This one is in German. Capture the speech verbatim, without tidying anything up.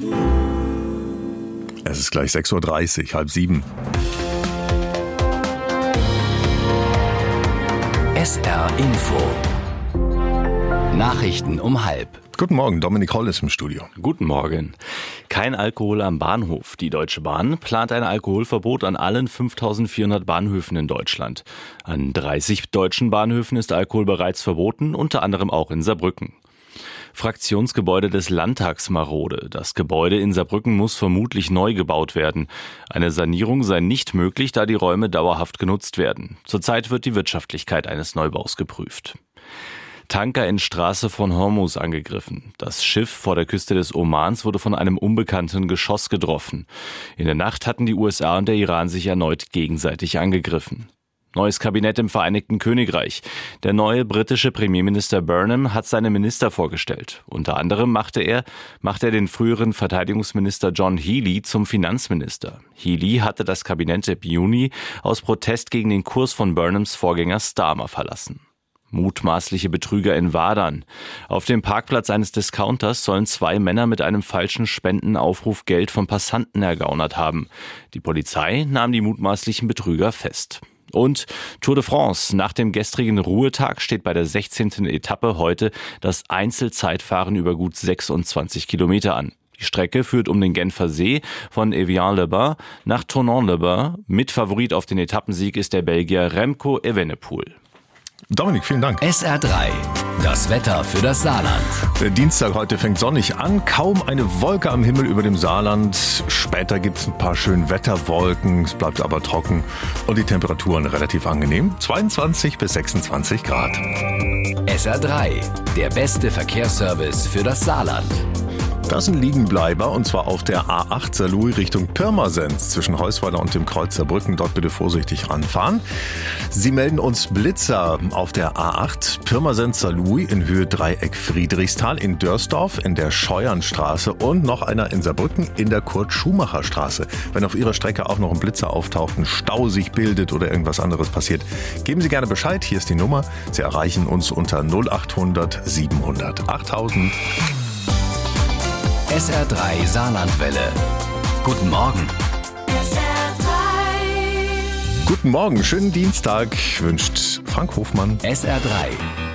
Es ist gleich sechs Uhr dreißig, halb sieben. S R Info. Nachrichten um halb. Guten Morgen, Dominik Holl ist im Studio. Guten Morgen. Kein Alkohol am Bahnhof. Die Deutsche Bahn plant ein Alkoholverbot an allen fünftausendvierhundert Bahnhöfen in Deutschland. An dreißig deutschen Bahnhöfen ist Alkohol bereits verboten, unter anderem auch in Saarbrücken. Fraktionsgebäude des Landtags marode. Das Gebäude in Saarbrücken muss vermutlich neu gebaut werden. Eine Sanierung sei nicht möglich, da die Räume dauerhaft genutzt werden. Zurzeit wird die Wirtschaftlichkeit eines Neubaus geprüft. Tanker in Straße von Hormuz angegriffen. Das Schiff vor der Küste des Omans wurde von einem unbekannten Geschoss getroffen. In der Nacht hatten die U S A und der Iran sich erneut gegenseitig angegriffen. Neues Kabinett im Vereinigten Königreich. Der neue britische Premierminister Burnham hat seine Minister vorgestellt. Unter anderem machte er, machte er den früheren Verteidigungsminister John Healey zum Finanzminister. Healey hatte das Kabinett im Juni aus Protest gegen den Kurs von Burnhams Vorgänger Starmer verlassen. Mutmaßliche Betrüger in Wadern. Auf dem Parkplatz eines Discounters sollen zwei Männer mit einem falschen Spendenaufruf Geld von Passanten ergaunert haben. Die Polizei nahm die mutmaßlichen Betrüger fest. Und Tour de France. Nach dem gestrigen Ruhetag steht bei der sechzehnten Etappe heute das Einzelzeitfahren über gut sechsundzwanzig Kilometer an. Die Strecke führt um den Genfer See von Evian-les-Bains nach Thonon-les-Bains. Mitfavorit auf den Etappensieg ist der Belgier Remco Evenepoel. Dominik, vielen Dank. S R drei. Das Wetter für das Saarland. Der Dienstag heute fängt sonnig an, kaum eine Wolke am Himmel über dem Saarland. Später gibt es ein paar schöne Wetterwolken, es bleibt aber trocken und die Temperaturen relativ angenehm. zweiundzwanzig bis sechsundzwanzig Grad. S R drei. Der beste Verkehrsservice für das Saarland. Das sind Liegenbleiber und zwar auf der A acht Saarlouis Richtung Pirmasens zwischen Heusweiler und dem Kreuz Saarbrücken. Dort bitte vorsichtig ranfahren. Sie melden uns Blitzer auf der A acht Pirmasens Saarlouis in Höhe Dreieck Friedrichsthal, in Dörsdorf, in der Scheuernstraße und noch einer in Saarbrücken in der Kurt-Schumacher-Straße. Wenn auf Ihrer Strecke auch noch ein Blitzer auftaucht, ein Stau sich bildet oder irgendwas anderes passiert, geben Sie gerne Bescheid. Hier ist die Nummer. Sie erreichen uns unter null achthundert siebenhundert achttausend. S R drei Saarlandwelle. Guten Morgen. S R drei. Guten Morgen, schönen Dienstag, wünscht Frank Hofmann. S R drei.